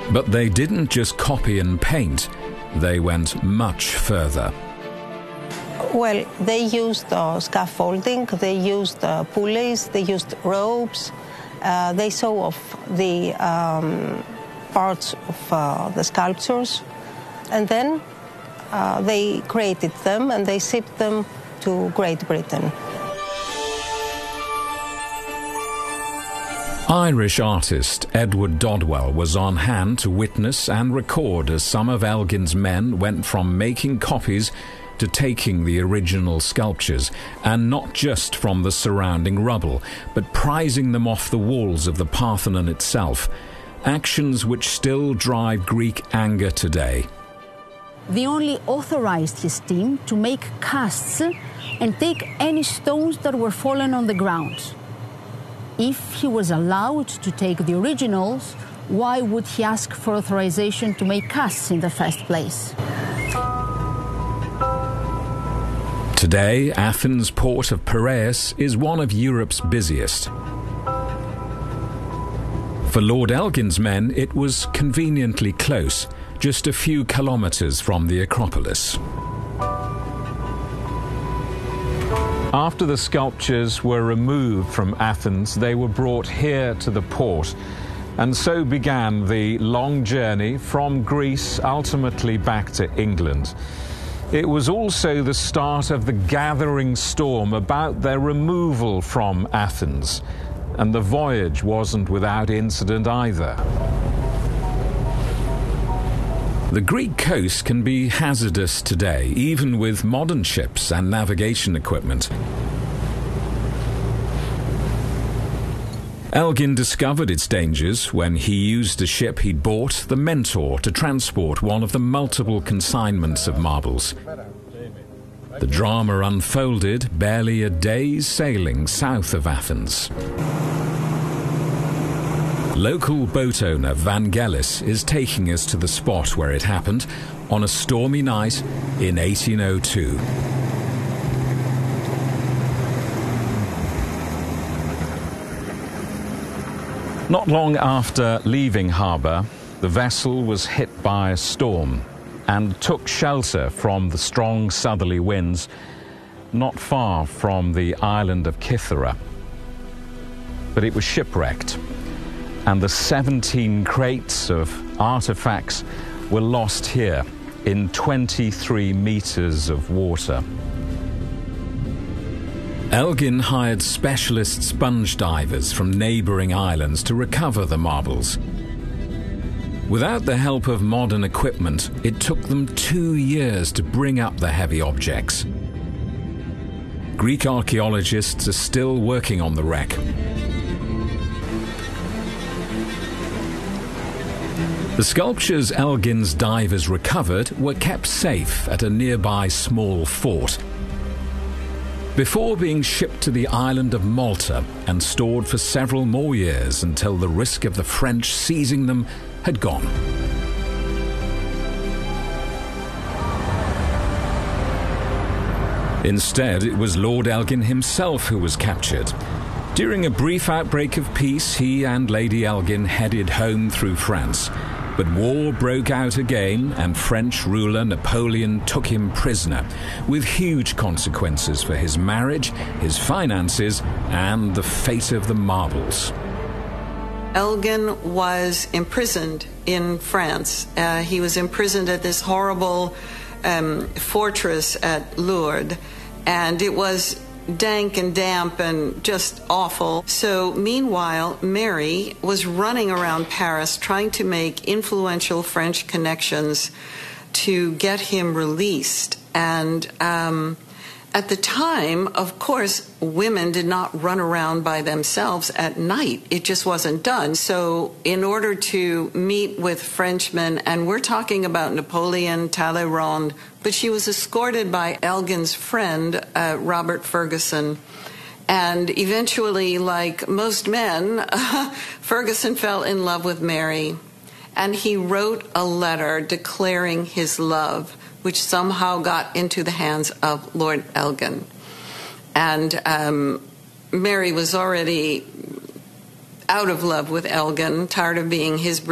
But they didn't just copy and paint, they went much further. Well, they used scaffolding, they used pulleys, they used ropes, they saw off the parts of the sculptures, and then they created them and they shipped them to Great Britain. Irish artist Edward Dodwell was on hand to witness and record as some of Elgin's men went from making copies to taking the original sculptures, and not just from the surrounding rubble, but prizing them off the walls of the Parthenon itself, actions which still drive Greek anger today. They only authorized his team to make casts and take any stones that were fallen on the ground. If he was allowed to take the originals, why would he ask for authorization to make casts in the first place? Today, Athens' port of Piraeus is one of Europe's busiest. For Lord Elgin's men, it was conveniently close, just a few kilometers from the Acropolis. After the sculptures were removed from Athens, they were brought here to the port, and so began the long journey from Greece ultimately back to England. It was also the start of the gathering storm about their removal from Athens, and the voyage wasn't without incident either. The Greek coast can be hazardous today, even with modern ships and navigation equipment. Elgin discovered its dangers when he used a ship he'd bought, the Mentor, to transport one of the multiple consignments of marbles. The drama unfolded barely a day's sailing south of Athens. Local boat owner Vangelis is taking us to the spot where it happened on a stormy night in 1802. Not long after leaving harbour, the vessel was hit by a storm and took shelter from the strong southerly winds not far from the island of Kythera. But it was shipwrecked, and the 17 crates of artefacts were lost here in 23 meters of water. Elgin hired specialist sponge divers from neighbouring islands to recover the marbles. Without the help of modern equipment, it took them 2 years to bring up the heavy objects. Greek archaeologists are still working on the wreck. The sculptures Elgin's divers recovered were kept safe at a nearby small fort, before being shipped to the island of Malta and stored for several more years until the risk of the French seizing them had gone. Instead, it was Lord Elgin himself who was captured. During a brief outbreak of peace, he and Lady Elgin headed home through France. But war broke out again, and French ruler Napoleon took him prisoner, with huge consequences for his marriage, his finances, and the fate of the marbles. Elgin was imprisoned in France. He was imprisoned at this horrible fortress at Lourdes, and it was dank and damp and just awful. So meanwhile, Mary was running around Paris trying to make influential French connections to get him released. And at the time, of course, women did not run around by themselves at night. It just wasn't done. So in order to meet with Frenchmen, and we're talking about Napoleon, Talleyrand, but she was escorted by Elgin's friend, Robert Ferguson. And eventually, like most men, Ferguson fell in love with Mary. And he wrote a letter declaring his love, which somehow got into the hands of Lord Elgin. And Mary was already out of love with Elgin, tired of being his